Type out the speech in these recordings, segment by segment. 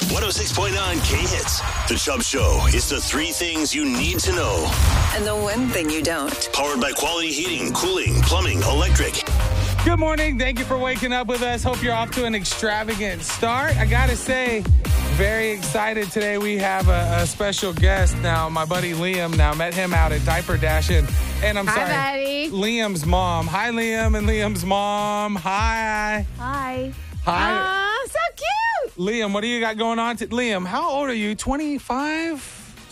106.9 K-Hits. The Chubb Show is the three things you need to know. And the one thing you don't. Powered by Quality Heating, Cooling, Plumbing, Electric. Good morning. Thank you for waking up with us. Hope you're off to an extravagant start. I got to say, very excited today. We have a special guest now. My buddy Liam. Now, met him out at Diaper Dashing. And I'm sorry, buddy. Liam's mom. Hi, Liam and Liam's mom. Hi. Hi. Hi. So cute. Liam, what do you got going on? Liam, how old are you? 25?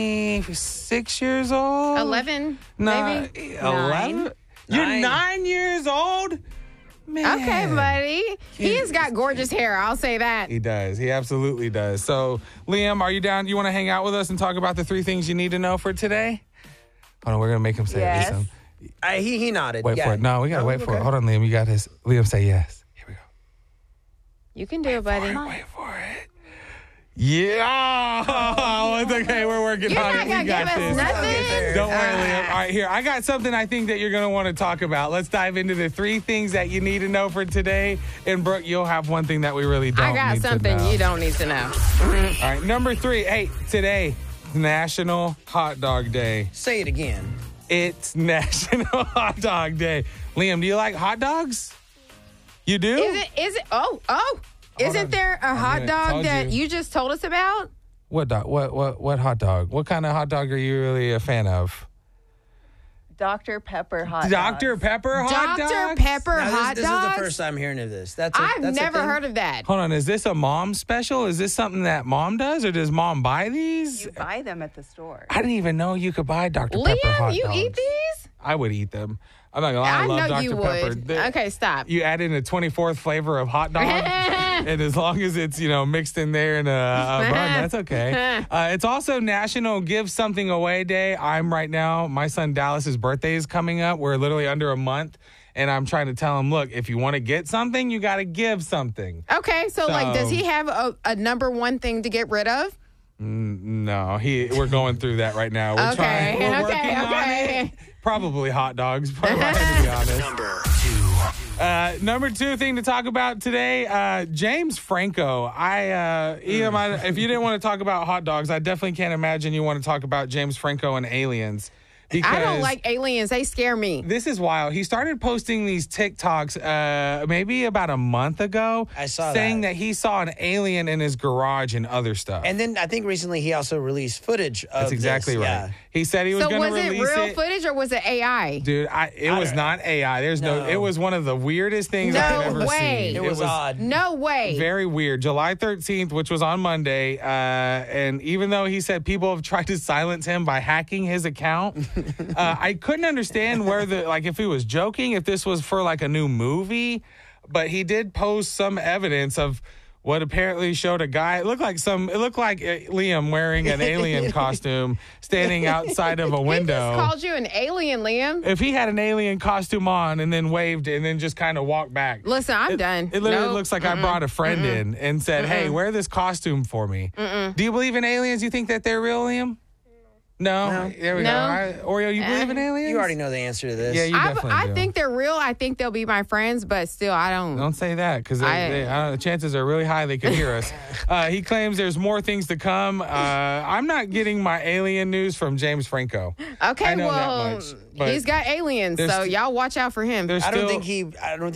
26 years old? 11, Nah, maybe? 11? You're 9 years old? Man. Okay, buddy. He's got gorgeous hair. I'll say that. He does. He absolutely does. So, Liam, are you down? You want to hang out with us and talk about the three things you need to know for today? Hold on, we're going to make him say Yes. it. Listen. He nodded. Wait yeah. for it. No, we got to wait for it. okay. Hold on, Liam. You got his. Liam, say yes. Here we go. You can do it, buddy. Wait for it. Yeah. Oh, it's okay. We're working You're on not it. going We to give got us this. nothing? Don't worry, Liam. All right, here. I got something I think that you're going to want to talk about. Let's dive into the three things that you need to know for today. And, Brooke, you'll have one thing that we really don't I got need something to know. you don't need to know. All right, number 3. Hey, today, National Hot Dog Day. Say it again. It's National Hot Dog Day. Liam, do you like hot dogs? You do? Is it? Oh. Isn't there a hot I dog told that you. you just told us about? What dog? What hot dog? What kind of hot dog are you really a fan of? Dr. Pepper hot Dr. dogs. Pepper hot dogs? Dr. Pepper Now, hot this is dogs? the first time hearing of this. That's I've that's a never thing? heard of that. Hold on, is this a mom special? Is this something that mom does, or does mom buy these? You buy them at the store. I didn't even know you could buy Dr. Pepper hot Liam, you dogs. eat these? I would eat them. I'm not gonna lie, I love know Dr. you Pepper. would. Okay, stop. You add in a 24th flavor of hot dog, and as long as it's mixed in there in a bun, that's okay. It's also National Give Something Away Day. I'm right now. My son Dallas's birthday is coming up. We're literally under a month, and I'm trying to tell him, look, if you want to get something, you got to give something. Okay, so does he have a number one thing to get rid of? No, we're going through that right now. We're trying. We're working on it. Probably hot dogs, to be honest. Number 2 thing to talk about today, James Franco. If you didn't want to talk about hot dogs, I definitely can't imagine you want to talk about James Franco and aliens. I don't like aliens. They scare me. This is wild. He started posting these TikToks maybe about a month ago. I saw saying that he saw an alien in his garage and other stuff. And then I think recently he also released footage of That's exactly this. right. Yeah. He said he was So going to was it release real footage or was it AI? Dude, it was not AI. There's no. It was one of the weirdest things I've ever No way. seen. It was odd. No way. Very weird. July 13th, which was on Monday, and even though he said people have tried to silence him by hacking his account, I couldn't understand where if he was joking, if this was for like a new movie, but he did post some evidence of what apparently showed a guy. It looked like Liam wearing an alien costume standing outside of a window. He just called you an alien, Liam. If he had an alien costume on and then waved and then just kind of walked back. Listen, I'm done. It literally Nope. looks like I brought a friend in and said, hey, wear this costume for me. Do you believe in aliens? You think that they're real, Liam? No. There we go. No. All right. Oreo, you believe in aliens? You already know the answer to this. Yeah, you definitely I do. think they're real. I think they'll be my friends, but still, I don't. Don't say that because the chances are really high they could hear us. He claims there's more things to come. I'm not getting my alien news from James Franco. Okay, I know well, that much, but he's got aliens, there's so st- y'all watch out for him. There's I don't still- think